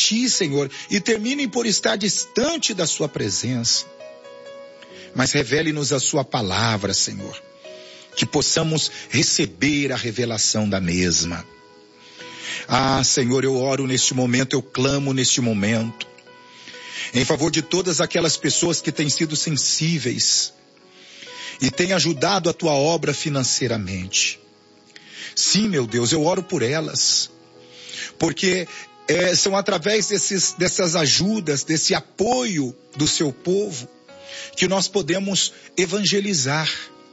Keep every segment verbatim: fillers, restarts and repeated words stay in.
ti, Senhor, e terminem por estar distante da sua presença. Mas revele-nos a sua palavra, Senhor, que possamos receber a revelação da mesma. Ah, Senhor, eu oro neste momento, eu clamo neste momento, em favor de todas aquelas pessoas que têm sido sensíveis e têm ajudado a tua obra financeiramente. Sim, meu Deus, eu oro por elas, porque é, são através desses, dessas ajudas, desse apoio do seu povo, que nós podemos evangelizar,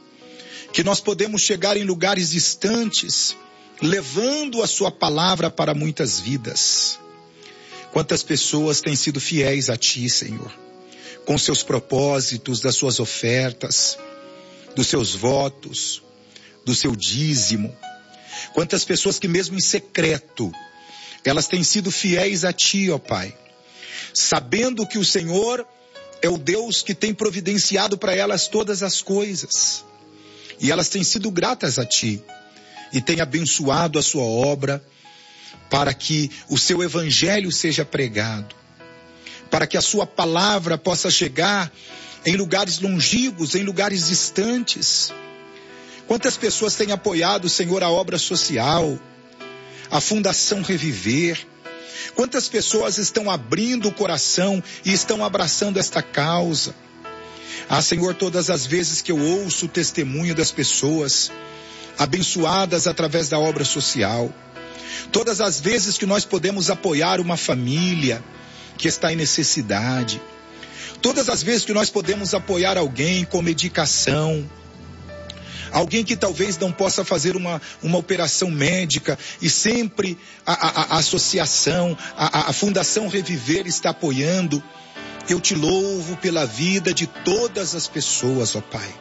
que nós podemos chegar em lugares distantes, levando a sua palavra para muitas vidas. Quantas pessoas têm sido fiéis a ti, Senhor, com seus propósitos, das suas ofertas, dos seus votos, do seu dízimo. Quantas pessoas que mesmo em secreto, elas têm sido fiéis a ti, ó Pai, sabendo que o Senhor é o Deus que tem providenciado para elas todas as coisas. E elas têm sido gratas a ti e têm abençoado a sua obra para que o seu evangelho seja pregado, para que a sua palavra possa chegar em lugares longínquos, em lugares distantes. Quantas pessoas têm apoiado, Senhor, a obra social, a Fundação Reviver? Quantas pessoas estão abrindo o coração e estão abraçando esta causa? Ah, Senhor, todas as vezes que eu ouço o testemunho das pessoas abençoadas através da obra social, todas as vezes que nós podemos apoiar uma família que está em necessidade, todas as vezes que nós podemos apoiar alguém com medicação, alguém que talvez não possa fazer uma, uma operação médica e sempre a, a, a associação, a, a Fundação Reviver está apoiando. Eu te louvo pela vida de todas as pessoas, ó Pai,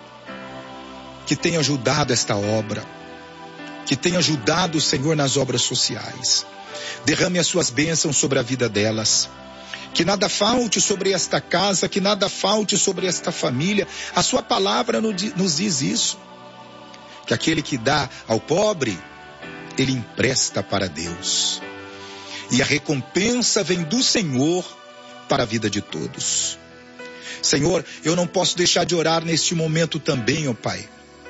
que tem ajudado esta obra, que tem ajudado o Senhor nas obras sociais. Derrame as suas bênçãos sobre a vida delas. Que nada falte sobre esta casa, que nada falte sobre esta família. A sua palavra nos diz isso. Que aquele que dá ao pobre, ele empresta para Deus. E a recompensa vem do Senhor para a vida de todos. Senhor, eu não posso deixar de orar neste momento também, ó Pai,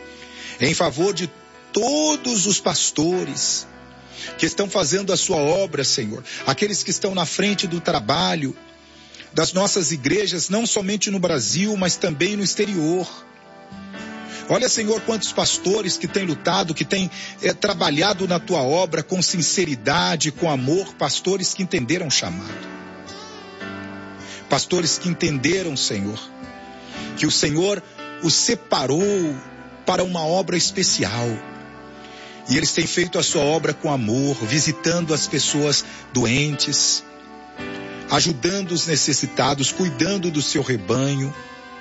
em favor de todos os pastores que estão fazendo a sua obra, Senhor, aqueles que estão na frente do trabalho das nossas igrejas, não somente no Brasil, mas também no exterior. Olha, Senhor, quantos pastores que têm lutado, que têm é, trabalhado na tua obra com sinceridade, com amor, pastores que entenderam o chamado. Pastores que entenderam, Senhor, que o Senhor os separou para uma obra especial. E eles têm feito a sua obra com amor, visitando as pessoas doentes, ajudando os necessitados, cuidando do seu rebanho,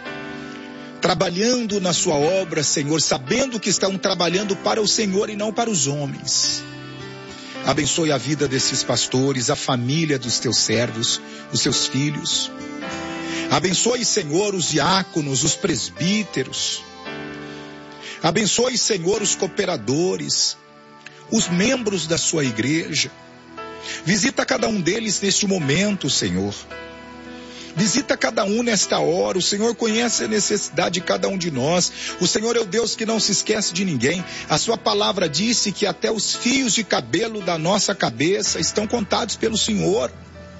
trabalhando na sua obra, Senhor, sabendo que estão trabalhando para o Senhor e não para os homens. Abençoe a vida desses pastores, a família dos teus servos, os seus filhos. Abençoe, Senhor, os diáconos, os presbíteros. Abençoe, Senhor, os cooperadores, os membros da sua igreja. Visita cada um deles neste momento, Senhor. Visita cada um nesta hora. O Senhor conhece a necessidade de cada um de nós. O Senhor é o Deus que não se esquece de ninguém. A sua palavra disse que até os fios de cabelo da nossa cabeça estão contados pelo Senhor.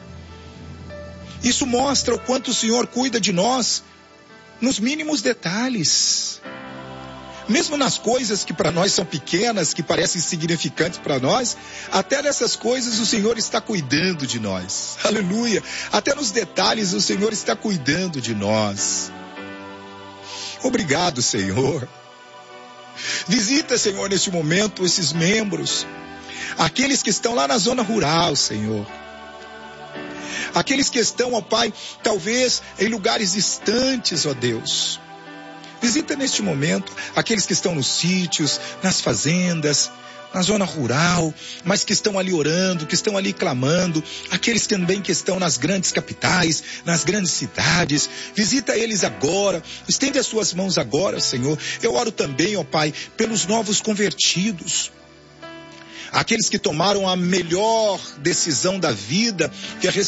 Isso mostra o quanto o Senhor cuida de nós nos mínimos detalhes. Mesmo nas coisas que para nós são pequenas, que parecem insignificantes para nós, até nessas coisas o Senhor está cuidando de nós. Aleluia! Até nos detalhes o Senhor está cuidando de nós. Obrigado, Senhor. Visita, Senhor, neste momento esses membros, aqueles que estão lá na zona rural, Senhor. Aqueles que estão, ó Pai, talvez em lugares distantes, ó Deus. Visita neste momento aqueles que estão nos sítios, nas fazendas, na zona rural, mas que estão ali orando, que estão ali clamando, aqueles também que estão nas grandes capitais, nas grandes cidades. Visita eles agora, estende as suas mãos agora, Senhor. Eu oro também, ó Pai, pelos novos convertidos. Aqueles que tomaram a melhor decisão da vida, que é